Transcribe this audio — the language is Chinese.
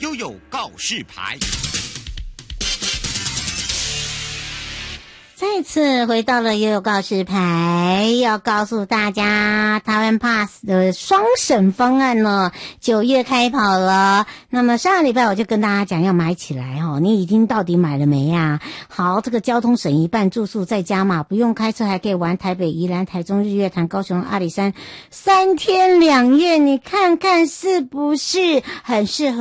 悠悠告示牌。 再次回到了悠悠告示牌，要告诉大家台湾 Pass 的双省方案呢，9月开跑了。那么上个礼拜我就跟大家讲要买起来哦，你已经到底买了没呀？好，这个交通省一半，住宿在家嘛，不用开车还可以玩台北、宜兰、台中、日月潭、高雄、阿里山，3天2夜，你看看是不是很适合